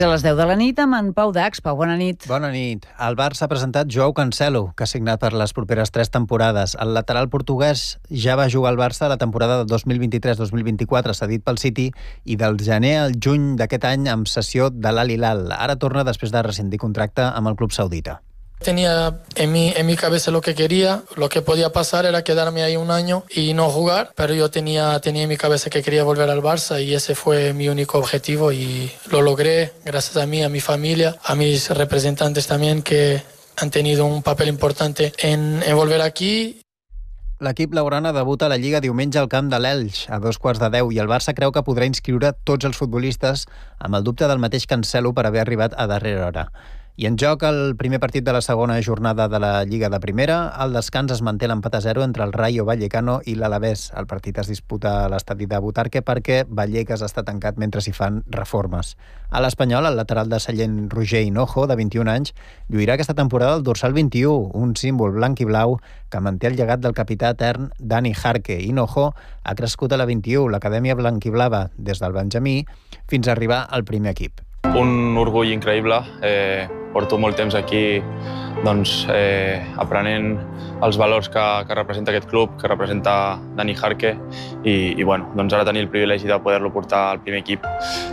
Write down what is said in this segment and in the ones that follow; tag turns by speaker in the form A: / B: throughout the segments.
A: A les 10 de la nit amb en Pau Dax. Pau, bona nit.
B: Bona nit. El Barça ha presentat Joao Cancelo, que ha signat per les properes 3 temporades. El lateral portuguès ja va jugar al Barça a la temporada de 2023-2024, cedit pel City, i del gener al juny d'aquest any amb cessió de l'Al Hilal. Ara torna després de rescindir contracte amb el club saudita.
C: Tenía en mi cabeza lo que quería, lo que podía pasar era quedarme ahí un año y no jugar, pero yo tenía en mi cabeza que quería volver al Barça y ese fue mi único objetivo y lo logré gracias a mí, a mi familia, a mis representantes también que han tenido un papel importante en volver aquí.
B: L'equip blaugrana debuta a la Lliga diumenge al camp de l'Elx a 2:15 i el Barça creu que podrà inscriure tots els futbolistes amb el dubte del mateix Cancelo per haver arribat a darrera hora. I en joc el primer partit de la segona jornada de la Lliga de Primera. Al descans es manté l'empat a 0 entre el Rayo Vallecano i l'Alavés. El partit es disputa a l'estadi de Butarque perquè Vallecas està tancat mentre s'hi fan reformes. A l'Espanyol, el lateral de Sallent Roger Hinojo, de 21 anys, lluirà aquesta temporada el dorsal 21, un símbol blanc i blau que manté el llegat del capità etern Dani Jarque. Hinojo ha crescut a la 21, l'acadèmia blanquiblava, des del Benjamí fins a arribar al primer equip.
D: Un orgull increïble. Porto molt temps aquí aprenent els valors que representa aquest club, que representa Dani Jarque i ara tenir el privilegi de poder-lo portar al primer equip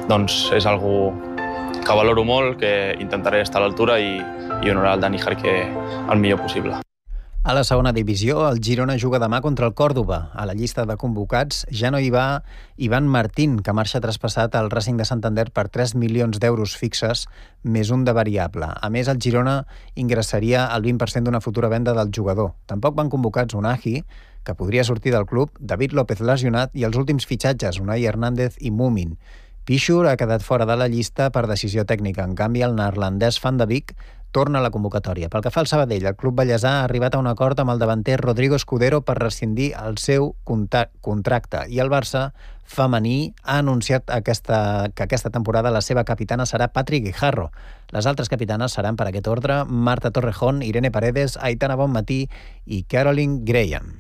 D: és algo que valoro molt, que intentaré estar a l'altura i honorar el Dani Jarque el millor possible.
B: A la segona divisió, el Girona juga demà contra el Còrdova. A la llista de convocats ja no hi va Ivan Martín, que marxa traspassat al Racing de Santander per 3 milions d'euros fixes, més un de variable. A més, el Girona ingressaria el 20% d'una futura venda del jugador. Tampoc van convocats Unai, que podria sortir del club, David López lesionat i els últims fitxatges, Unai Hernández i Mumin. Pichur ha quedat fora de la llista per decisió tècnica. En canvi, el neerlandès Van de Beek torna a la convocatòria. Pel que fa al Sabadell, el club ballesà ha arribat a un acord amb el davanter Rodrigo Escudero per rescindir el seu contracte i el Barça femení ha anunciat que aquesta temporada la seva capitana serà Patrick Guijarro. Les altres capitanes seran, per aquest ordre, Marta Torrejón, Irene Paredes, Aitana Bonmatí i Caroline Graham.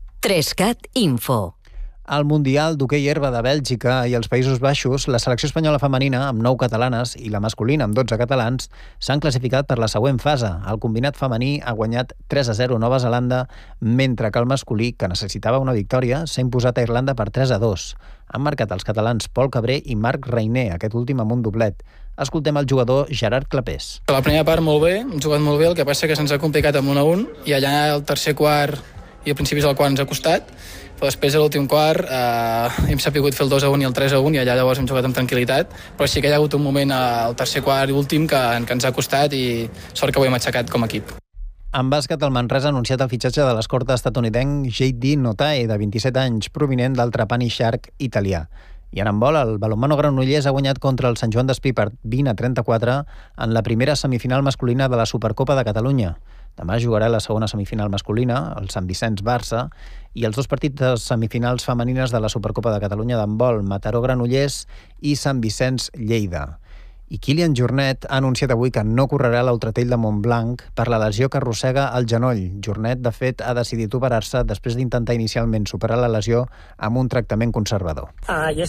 E: 3CAT Info.
B: Al Mundial d'hoquei herba de Bèlgica i els Països Baixos, la selecció espanyola femenina, amb 9 catalanes, i la masculina, amb 12 catalans, s'han classificat per la següent fase. El combinat femení ha guanyat 3-0 Nova Zelanda, mentre que el masculí, que necessitava una victòria, s'ha imposat a Irlanda per 3-2. Han marcat els catalans Pol Cabré i Marc Reiner, aquest últim amb un doblet. Escoltem el jugador Gerard Clapés.
C: La primera part molt bé, hem jugat molt bé, el que passa que se'ns ha complicat amb 1-1 i allà el tercer quart i a principis del quart ens ha costat, però després a l'últim quart hem sapigut fer el 2-1 i el 3-1 i allà llavors hem jugat amb tranquil·litat, però sí que hi ha hagut un moment al tercer quart i últim que ens ha costat i sort que ho hem aixecat com a equip.
B: En bàsquet, el Manresa ha anunciat el fitxatge de l'escorta estatunidenc J.D. Notae, de 27 anys, provinent del Trapani Shark italià. I en handbol, el balonmano Granollers ha guanyat contra el Sant Joan d'Espí per 20-34 en la primera semifinal masculina de la Supercopa de Catalunya. Demà jugarà la segona semifinal masculina, el Sant Vicenç Barça, i els dos partits de semifinals femenines de la Supercopa de Catalunya d'handbol, Mataró Granollers i Sant Vicenç Lleida. I Kilian Jornet ha anunciat avui que no correrà l'Ultratell de Montblanc per la lesió que arrossega al genoll. Jornet, de fet, ha decidit operar-se després d'intentar inicialment superar la lesió amb un tractament conservador.
F: Ahir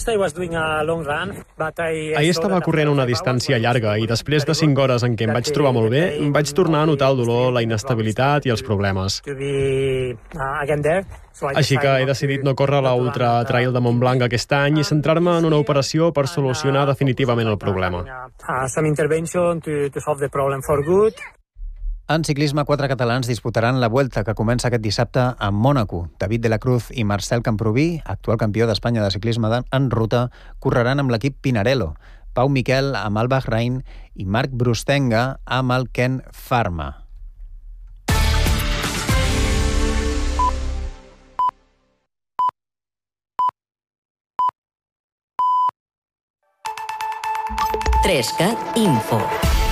G: estava corrent una distància llarga i després de 5 hores en què em vaig trobar molt bé, vaig tornar a notar el dolor, la inestabilitat i els problemes. Així que he decidit no córrer l'Ultra Trail de Montblanc aquest any i centrar-me en una operació per solucionar definitivament el problema.
B: En ciclisme, 4 catalans disputaran la Vuelta, que comença aquest dissabte a Mònaco. David de la Cruz i Marcel Camproví, actual campió d'Espanya de ciclisme en ruta, correran amb l'equip Pinarello. Pau Miquel amb el Bahrain i Marc Brustenga amb el Ken Pharma.
E: Trescat Info.